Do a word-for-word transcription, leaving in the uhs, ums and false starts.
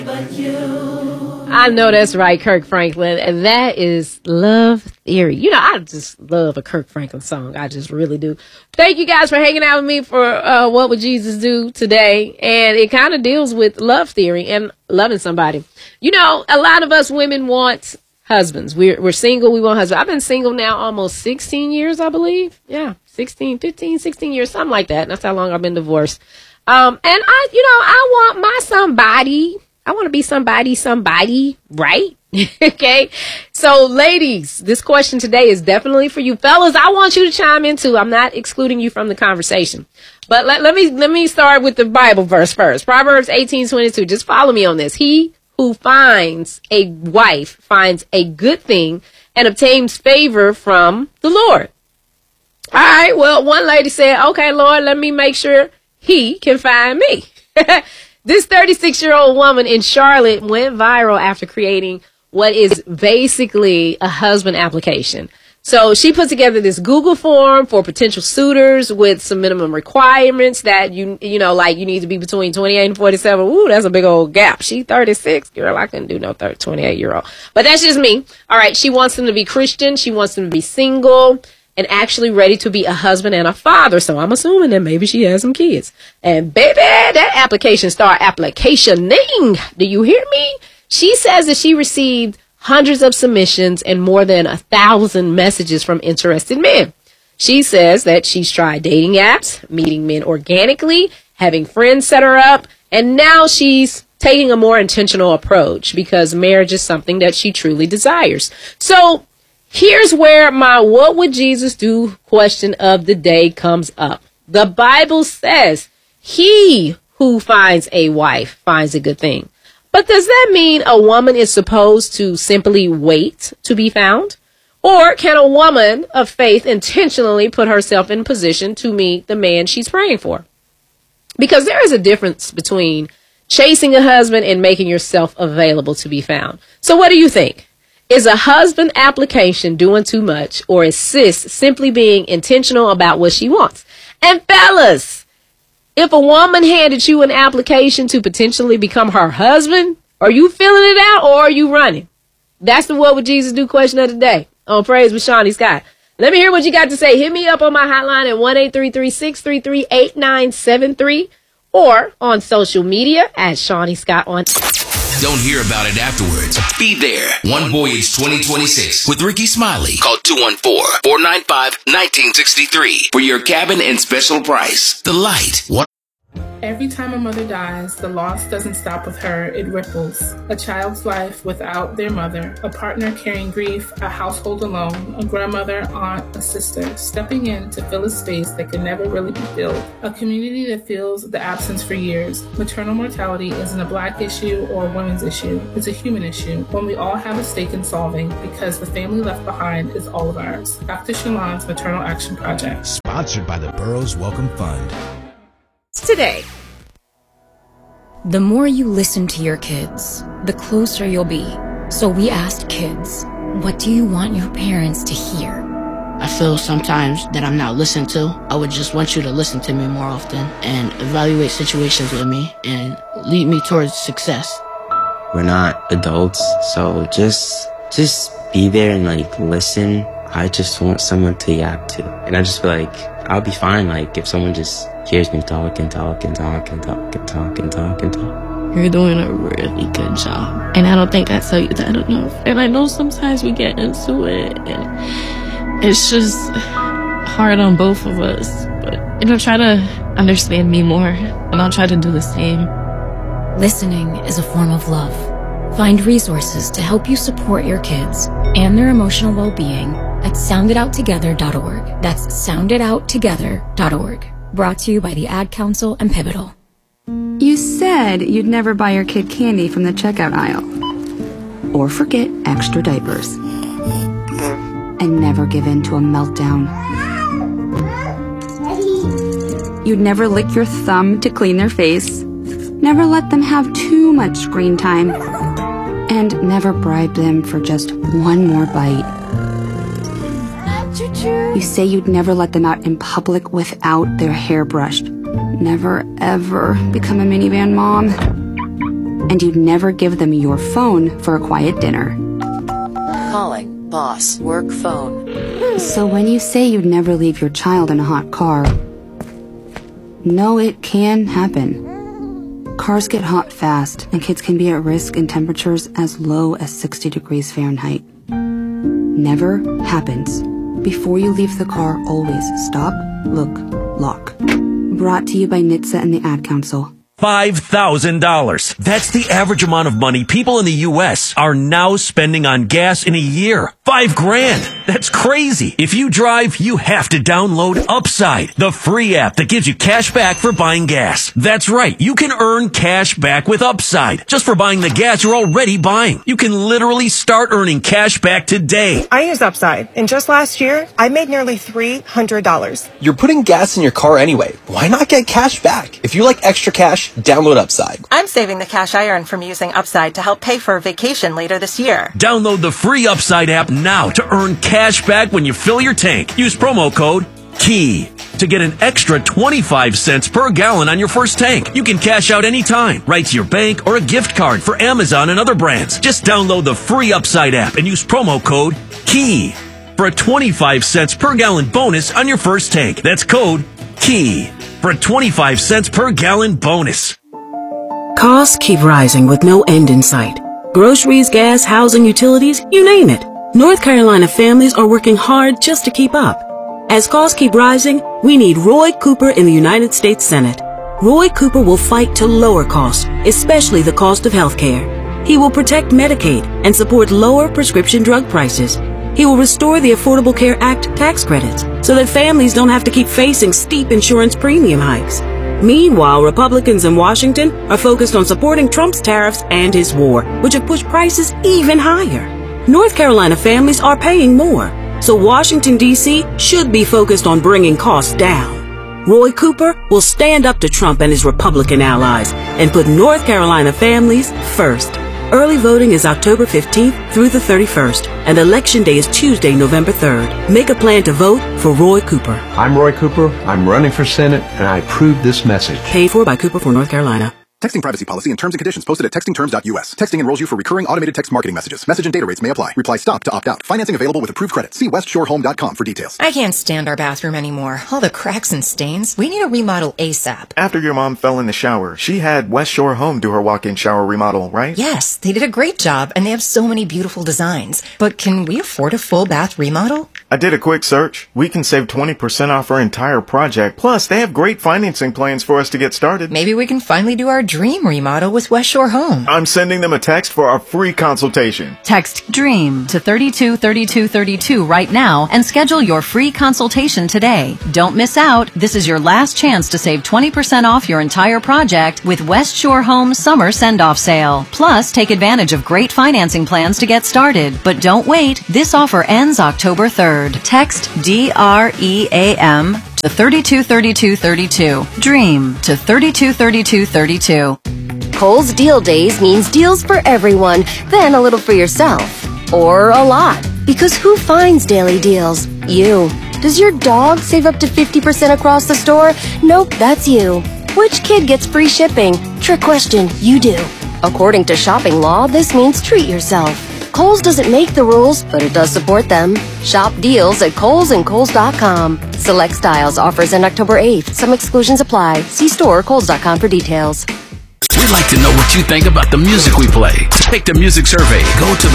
But you. I know that's right, Kirk Franklin, and that is Love Theory. You know, I just love a Kirk Franklin song. I just really do. Thank you guys for hanging out with me for uh, What Would Jesus Do today, and it kind of deals with love theory and loving somebody. You know, a lot of us women want husbands. We're we're single. We want husbands. I've been single now almost sixteen years, I believe. Yeah, sixteen, fifteen, sixteen years, something like that. That's how long I've been divorced. Um, and I, you know, I want my somebody. I want to be somebody, somebody, right? Okay. So ladies, this question today is definitely for you. Fellas, I want you to chime in too. I'm not excluding you from the conversation, but let, let me, let me start with the Bible verse first. Proverbs eighteen twenty-two. Just follow me on this. He who finds a wife finds a good thing and obtains favor from the Lord. All right. Well, one lady said, okay, Lord, let me make sure he can find me. This thirty-six-year-old woman in Charlotte went viral after creating what is basically a husband application. So she put together this Google form for potential suitors with some minimum requirements that, you you know, like you need to be between twenty-eight and forty-seven. Ooh, that's a big old gap. She thirty-six. Girl, I couldn't do no twenty-eight-year-old. But that's just me. All right, she wants them to be Christian. She wants them to be single and actually ready to be a husband and a father. So I'm assuming that maybe she has some kids. And baby, that application start applicationing. Do you hear me? She says that she received hundreds of submissions and more than a thousand messages from interested men. She says that she's tried dating apps, meeting men organically, having friends set her up, and now she's taking a more intentional approach because marriage is something that she truly desires. So here's where my what would Jesus do question of the day comes up. The Bible says he who finds a wife finds a good thing. But does that mean a woman is supposed to simply wait to be found? Or can a woman of faith intentionally put herself in position to meet the man she's praying for? Because there is a difference between chasing a husband and making yourself available to be found. So what do you think? Is a husband application doing too much, or is sis simply being intentional about what she wants? And fellas, if a woman handed you an application to potentially become her husband, are you filling it out or are you running? That's the What Would Jesus Do question of the day on Praise with Shawnee Scott. Let me hear what you got to say. Hit me up on my hotline at one eight three three, six three three, eight nine seven three or on social media at Shawnee Scott on. Don't hear about it afterwards. Be there. One Voyage twenty twenty-six with Ricky Smiley. Call two one four, four nine five, one nine six three for your cabin and special price. The Light. One- Every time a mother dies, the loss doesn't stop with her, it ripples. A child's life without their mother, a partner carrying grief, a household alone, a grandmother, aunt, a sister, stepping in to fill a space that can never really be filled. A community that feels the absence for years. Maternal mortality isn't a black issue or a women's issue. It's a human issue, one we all have a stake in solving because the family left behind is all of ours. Doctor Shalon's Maternal Action Project. Sponsored by the Burroughs Welcome Fund. Today, the more you listen to your kids, the closer you'll be. So we asked kids, what do you want your parents to hear? I feel sometimes that I'm not listened to. I would just want you to listen to me more often and evaluate situations with me and lead me towards success. We're not adults, so just just be there and like listen. I just want someone to yap to. And I just feel like I'll be fine like if someone just hears me talk and talk and talk and talk and talk and talk and talk. You're doing a really good job. And I don't think I tell you that enough. And I know sometimes we get into it and it's just hard on both of us. But, you know, try to understand me more and I'll try to do the same. Listening is a form of love. Find resources to help you support your kids and their emotional well-being at sound it out together dot org. That's sound it out together dot org. Brought to you by the Ad Council and Pivotal. You said you'd never buy your kid candy from the checkout aisle. Or forget extra diapers. And never give in to a meltdown. You'd never lick your thumb to clean their face. Never let them have too much screen time. And never bribe them for just one more bite. You say you'd never let them out in public without their hair brushed. Never, ever become a minivan mom. and you'd never give them your phone for a quiet dinner. Calling boss work phone. So when you say you'd never leave your child in a hot car, no, it can happen. Cars get hot fast, and kids can be at risk in temperatures as low as sixty degrees Fahrenheit. Never happens. Before you leave the car, always stop, look, lock. Brought to you by N H T S A and the Ad Council. five thousand dollars. That's the average amount of money people in the U S are now spending on gas in a year. Five grand. That's crazy. If you drive, you have to download Upside, the free app that gives you cash back for buying gas. That's right. You can earn cash back with Upside just for buying the gas you're already buying. You can literally start earning cash back today. I use Upside, and just last year, I made nearly three hundred dollars. You're putting gas in your car anyway. Why not get cash back? If you like extra cash, download Upside. I'm saving the cash I earn from using Upside to help pay for a vacation later this year. Download the free Upside app now to earn cash back when you fill your tank. Use promo code KEY to get an extra twenty-five cents per gallon on your first tank. You can cash out anytime, right to your bank or a gift card for Amazon and other brands. Just download the free Upside app and use promo code KEY for a twenty-five cents per gallon bonus on your first tank. That's code KEY for a twenty-five cents per gallon bonus. Costs keep rising with no end in sight. Groceries, gas, housing, utilities, you name it. North Carolina families are working hard just to keep up. As costs keep rising, we need Roy Cooper in the United States Senate. Roy Cooper will fight to lower costs, especially the cost of health care. He will protect Medicaid and support lower prescription drug prices. He will restore the Affordable Care Act tax credits so that families don't have to keep facing steep insurance premium hikes. Meanwhile, Republicans in Washington are focused on supporting Trump's tariffs and his war, which have pushed prices even higher. North Carolina families are paying more, so Washington, D C should be focused on bringing costs down. Roy Cooper will stand up to Trump and his Republican allies and put North Carolina families first. Early voting is October fifteenth through the thirty-first, and Election Day is Tuesday, November third. Make a plan to vote for Roy Cooper. I'm Roy Cooper. I'm running for Senate, and I approve this message. Paid for by Cooper for North Carolina. Texting privacy policy and terms and conditions posted at texting terms dot U S. Texting enrolls you for recurring automated text marketing messages. Message and data rates may apply. Reply stop to opt out. Financing available with approved credit. See west shore home dot com for details. I can't stand our bathroom anymore. All the cracks and stains. We need a remodel ASAP. After your mom fell in the shower, she had West Shore Home do her walk-in shower remodel, right? Yes, they did a great job, and they have so many beautiful designs. But can we afford a full bath remodel? I did a quick search. We can save twenty percent off our entire project. Plus, they have great financing plans for us to get started. Maybe we can finally do our dream remodel with West Shore Home. I'm sending them a text for our free consultation. Text DREAM to thirty-two thirty-two thirty-two right now and schedule your free consultation today. Don't miss out. This is your last chance to save twenty percent off your entire project with West Shore Home Summer Send-Off Sale. Plus, take advantage of great financing plans to get started. But don't wait. This offer ends October third. Text D R E A M to thirty-two thirty-two thirty-two. DREAM to thirty-two thirty-two thirty-two. Kohl's Deal Days means deals for everyone, then a little for yourself. Or a lot. Because who finds daily deals? You. Does your dog save up to fifty percent across the store? Nope, that's you. Which kid gets free shipping? Trick question, you do. According to shopping law, this means treat yourself. Kohl's doesn't make the rules, but it does support them. Shop deals at Kohl's and Kohl's dot com. Select styles offers end October eighth. Some exclusions apply. See store or Kohl's dot com for details. We'd like to know what you think about the music we play. Take the music survey. Go to